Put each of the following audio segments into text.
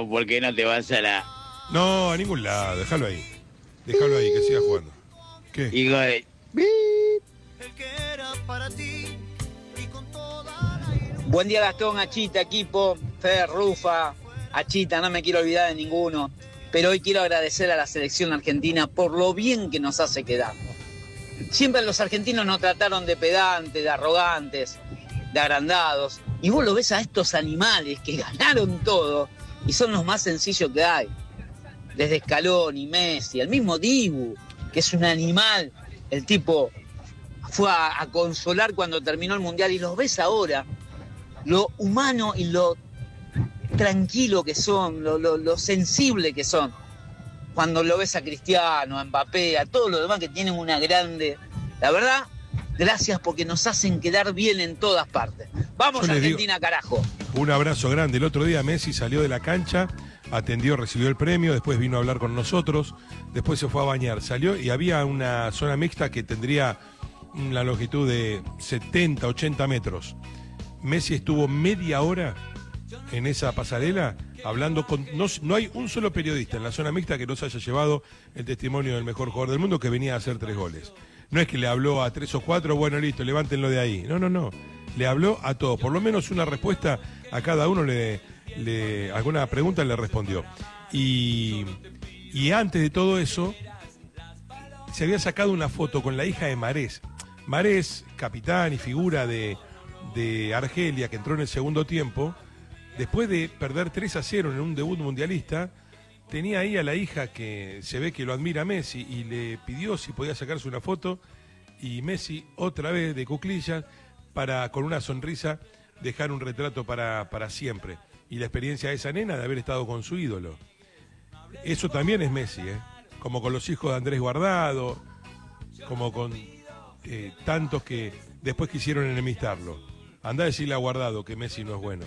¿O por qué no te vas a la... No, a ningún lado, déjalo ahí. Déjalo ahí, que siga jugando. ¿Qué? Hijo de... Buen día, Gastón, Achita, equipo, Fer, Rufa, Achita, no me quiero olvidar de ninguno. Pero hoy quiero agradecer a la selección argentina por lo bien que nos hace quedar. Siempre los argentinos nos trataron de pedantes, de arrogantes, de agrandados. Y vos lo ves a estos animales que ganaron todo y son los más sencillos que hay. Desde Scaloni, Messi, el mismo Dibu, que es un animal. El tipo fue a consolar cuando terminó el Mundial y los ves ahora. Lo humano y lo tranquilo que son, lo sensible que son. Cuando lo ves a Cristiano, a Mbappé, a todos los demás que tienen una grande... La verdad, gracias porque nos hacen quedar bien en todas partes. Vamos Argentina, carajo. Un abrazo grande. El otro día Messi salió de la cancha, atendió, recibió el premio, después vino a hablar con nosotros, después se fue a bañar. Salió y había una zona mixta que tendría una longitud de 70, 80 metros. Messi estuvo media hora en esa pasarela hablando con... No hay un solo periodista en la zona mixta que no se haya llevado el testimonio del mejor jugador del mundo que venía a hacer 3 goles. No es que le habló a 3 o 4, bueno, listo, levántenlo de ahí. No. Le habló a todos. Por lo menos una respuesta a cada uno, alguna pregunta le respondió. Y antes de todo eso, se había sacado una foto con la hija de Marés. Marés, capitán y figura de Argelia, que entró en el segundo tiempo, después de perder 3-0 en un debut mundialista, tenía ahí a la hija que se ve que lo admira a Messi y le pidió si podía sacarse una foto y Messi otra vez de cuclillas para con una sonrisa dejar un retrato para siempre. Y la experiencia de esa nena de haber estado con su ídolo. Eso también es Messi, como con los hijos de Andrés Guardado, como con tantos que después quisieron enemistarlo. Andá a decirle a Guardado que Messi no es bueno.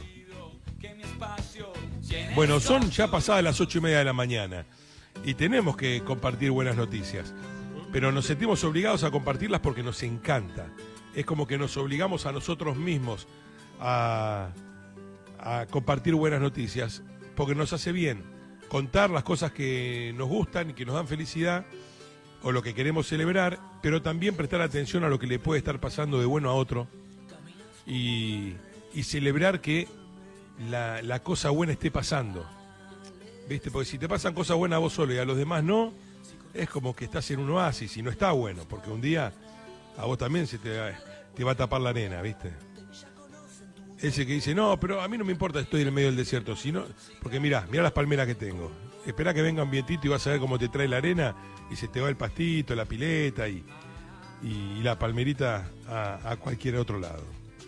Bueno, son ya pasadas las 8:30 de la mañana y tenemos que compartir buenas noticias, pero nos sentimos obligados a compartirlas porque nos encanta. Es como que nos obligamos a nosotros mismos a compartir buenas noticias porque nos hace bien contar las cosas que nos gustan y que nos dan felicidad o lo que queremos celebrar, pero también prestar atención a lo que le puede estar pasando de bueno a otro y celebrar que la cosa buena esté pasando, ¿viste? Porque si te pasan cosas buenas a vos solo y a los demás no, es como que estás en un oasis y no está bueno, porque un día a vos también se te va a tapar la arena, ¿viste? Ese que dice, no, pero a mí no me importa, estoy en el medio del desierto, sino porque mirá las palmeras que tengo. Esperá que venga un vientito y vas a ver cómo te trae la arena y se te va el pastito, la pileta y la palmerita a cualquier otro lado.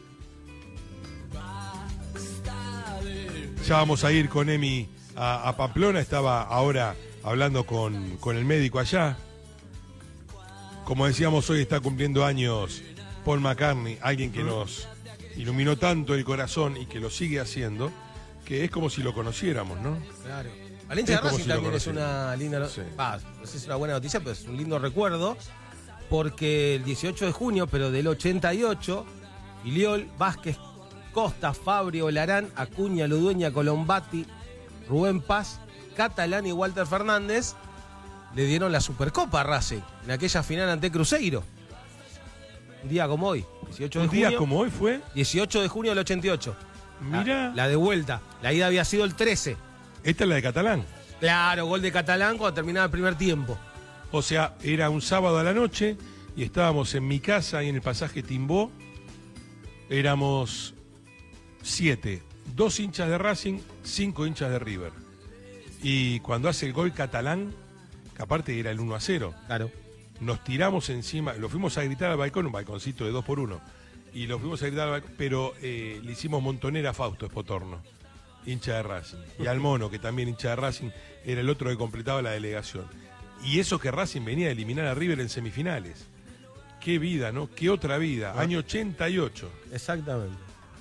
Ya vamos a ir con Emi a Pamplona, estaba ahora hablando con el médico allá. Como decíamos, hoy está cumpliendo años Paul McCartney, alguien que nos iluminó tanto el corazón y que lo sigue haciendo, que es como si lo conociéramos, ¿no? Claro. Valencia de Racing también es una linda, no sé si es una buena noticia, pero es un lindo recuerdo, porque el 18 de junio, pero del 88, Iliol, Vázquez, Costa, Fabio, Larán, Acuña, Ludueña, Colombati, Rubén Paz, Catalán y Walter Fernández le dieron la Supercopa a Racing en aquella final ante Cruzeiro. Un día como hoy, 18 de junio. ¿Un día como hoy fue? 18 de junio del 88. Mira. La de vuelta. La ida había sido el 13. Esta es la de Catalán. Claro, gol de Catalán cuando terminaba el primer tiempo. O sea, era un sábado a la noche y estábamos en mi casa y en el pasaje Timbó. Éramos 7, 2 hinchas de Racing, 5 hinchas de River. Y cuando hace el gol Catalán, que aparte era el 1-0, claro, nos tiramos encima, lo fuimos a gritar al balcón, un balconcito de 2x1, y lo fuimos a gritar al balcón, pero le hicimos montonera a Fausto Espotorno, hincha de Racing, y al Mono, que también hincha de Racing, era el otro que completaba la delegación. Y eso que Racing venía a eliminar a River en semifinales. Qué vida, ¿no? Qué otra vida. Año 88. Exactamente.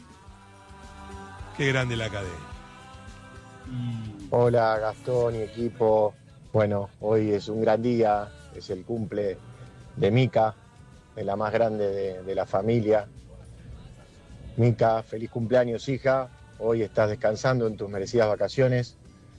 Qué grande la cadena. Hola Gastón y equipo. Bueno, hoy es un gran día, es el cumple de Mica, de la más grande de la familia. Mica, feliz cumpleaños hija, hoy estás descansando en tus merecidas vacaciones.